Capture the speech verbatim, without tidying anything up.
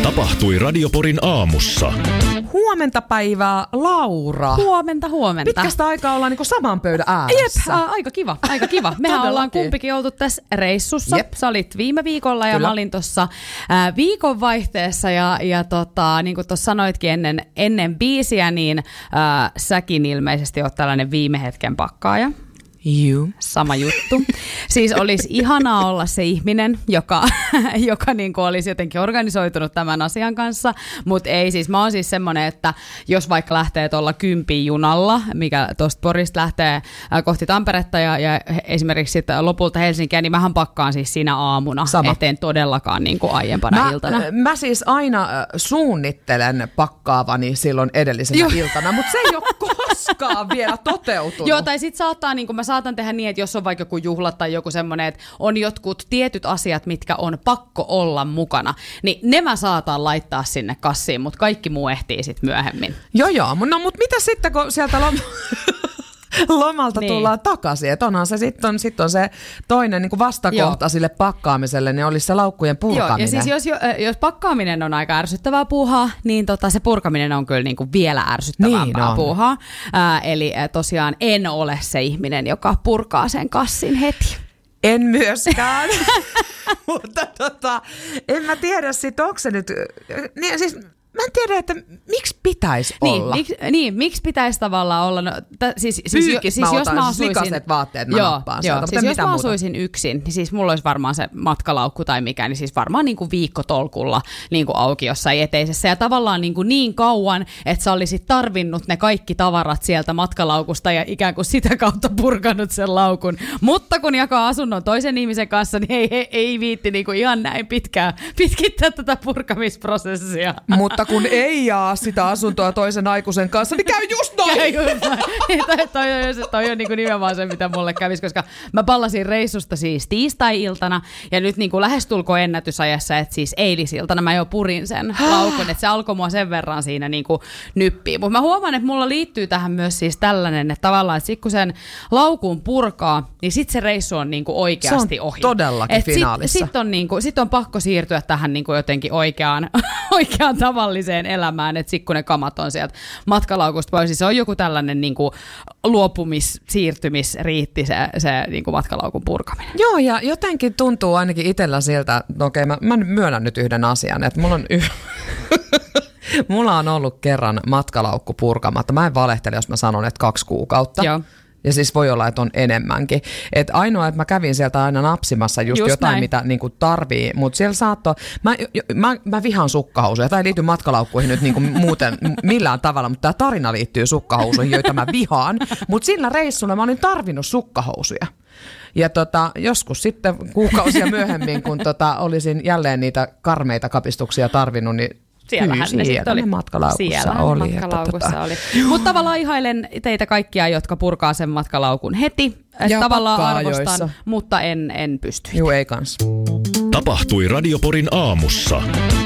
Tapahtui Radioporin aamussa. Huomenta päivää, Laura. Huomenta, huomenta. Pitkästä aikaa ollaan niin saman pöydän ääressä. Jep, a, aika kiva, aika kiva. Mehän ollaan kumpikin oltu tässä reissussa. Jep. Sä olit viime viikolla ja Kyllä. mä olin tuossa äh, viikonvaihteessa ja, ja tota, niin kuin tuossa sanoitkin ennen, ennen biisiä, niin äh, säkin ilmeisesti oot tällainen viime hetken pakkaaja. Juu. Sama juttu. Siis olisi ihanaa olla se ihminen, joka, joka niin kuin olisi jotenkin organisoitunut tämän asian kanssa, mutta ei siis. Mä oon siis semmoinen, että jos vaikka lähtee tuolla kympin junalla, mikä tuosta Porista lähtee kohti Tamperetta ja, ja esimerkiksi sitten lopulta Helsinkiä, niin mähän pakkaan siis siinä aamuna, Sama. eteen todellakaan niin kuin aiempana mä, iltana. Mä siis aina suunnittelen pakkaavani silloin edellisenä Juh. iltana, mutta se ei ole koskaan vielä toteutunut. Joo, tai sitten saattaa, niin kuin mä saatan tehdä niin, että jos on vaikka joku juhla tai joku semmoinen, että on jotkut tietyt asiat, mitkä on pakko olla mukana, niin ne mä saatan laittaa sinne kassiin, mutta kaikki muu ehtii sitten myöhemmin. Joo, joo. No, mutta mitä sitten, kun sieltä lom... lomalta niin. tullaan takaisin, että onhan se sitten on, sit on se toinen niin kuin vastakohta Joo. sille pakkaamiselle, niin olisi se laukkujen purkaminen. Joo, ja siis jos, jos pakkaaminen on aika ärsyttävää puuhaa, niin tota, se purkaminen on kyllä niin kuin vielä ärsyttävämpää niin puuhaa. Ää, eli tosiaan en ole se ihminen, joka purkaa sen kassin heti. En myöskään, mutta tota, en mä tiedä sit, onko se nyt, niin siis... Mä en tiedä, että miksi pitäisi niin, olla. Miksi, niin, miksi pitäisi tavallaan olla? No, t- siis, siis, Pyykit siis, mä jos otan, mä siis asuisin, likaset vaatteet mä joo, nappaan joo, sieltä, siis jos mä muuta? asuisin yksin, niin siis mulla olisi varmaan se matkalaukku tai mikä, niin siis varmaan niin kuin viikkotolkulla niin kuin auki jossain eteisessä. Ja tavallaan niin, kuin niin kauan, että sä olisit tarvinnut ne kaikki tavarat sieltä matkalaukusta ja ikään kuin sitä kautta purkanut sen laukun. Mutta kun jakaa asunnon toisen ihmisen kanssa, niin ei, ei, ei viitti niin kuin ihan näin pitkään pitkittää tätä purkamisprosessia. Mutta kun ei jaa sitä asuntoa toisen aikuisen kanssa, niin käy just noin! Käy just noin. toi, toi, toi on niin kuin nimenomaan se, mitä mulle kävisi, koska mä pallasin reissusta siis tiistai-iltana, ja nyt niin kuin lähestulkoon ennätysajassa, että siis eilisiltana mä jo purin sen laukun, että se alkoi mua sen verran siinä niin kuin nyppiä. Mutta mä huomaan, että mulla liittyy tähän myös siis tällainen, että tavallaan, että sit kun sen laukun purkaa, niin sit se reissu on niin kuin oikeasti ohi. Se on todellakin et finaalissa. Sit, sit, on niin kuin, sit on pakko siirtyä tähän niin kuin jotenkin oikeaan, oikeaan tavalliseen elämään, että sit kun ne kamat on sieltä matkalaukusta pois, niin se on joku tällainen niin kuin luopumis, siirtymisriitti se, se niin kuin matkalaukun purkaminen. Joo, ja jotenkin tuntuu ainakin itsellä siltä, että okei, mä, mä myönnän nyt yhden asian, että mulla on y- mulla on ollut kerran matkalaukku purkamatta. Mä en valehtele, jos mä sanon, että kaksi kuukautta. Joo. Ja siis voi olla, että on enemmänkin. Et ainoa, että mä kävin sieltä aina napsimassa just, just jotain, näin. mitä niinku tarvii, mutta siellä saattoi, mä, mä, mä vihaan sukkahousuja. Tämä ei liity matkalaukkuihin nyt niinku muuten millään tavalla, mutta tämä tarina liittyy sukkahousuihin, joita mä vihaan. Mutta sillä reissulla mä olin tarvinnut sukkahousuja. Ja tota, joskus sitten kuukausia myöhemmin, kun tota, olisin jälleen niitä karmeita kapistuksia tarvinnut, niin Siellähän ne sitten oli. Matkalaukussa oli. Matkalaukkussa tota... oli. Mutta tavallaan ihailen teitä kaikkia, jotka purkaa sen matkalaukun heti. Ja tavallaan arvostan, mutta en, en pysty. Juu, ei kans. Tapahtui Radioporin aamussa.